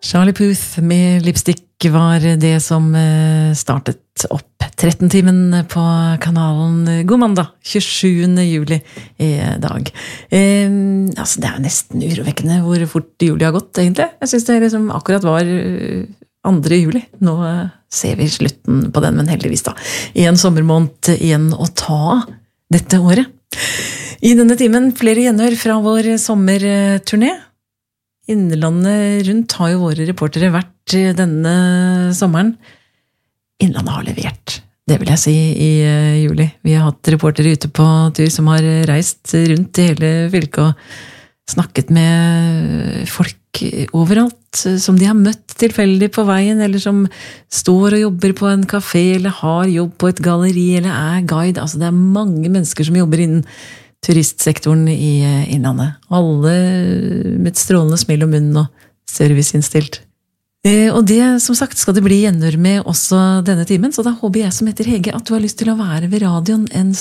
Charlie Puth med Lipstick var det som startet opp 13-timen på kanalen. God mandag, 27. juli i dag. Altså det nesten urovekkende hvor fort juli har gått, egentlig. Jeg synes det liksom akkurat var 2. juli. Nå ser vi slutten på den, men heldigvis da. En sommermåned igjen å ta dette året. I denne timen flere gjenhør fra vår sommerturné. Innlandet rundt har jo våre reportere vært denne sommeren. Innlandet har levert, det vil jeg si, i juli. Vi har hatt reportere ute på tur som har reist rundt i hele fylket og snakket med folk overalt, som de har møtt tilfeldig på veien, eller som står og jobber på en kafé, eller har jobb på et galleri, eller guide. Altså det mange mennesker som jobber innen turistsektoren i Innlandet. Alle med et strålende smil om munnen og serviceinnstilt. Og det, som sagt, skal det bli gjenhør med også denne timen, så da håper jeg som heter Hege at du har lyst til å være ved radioen en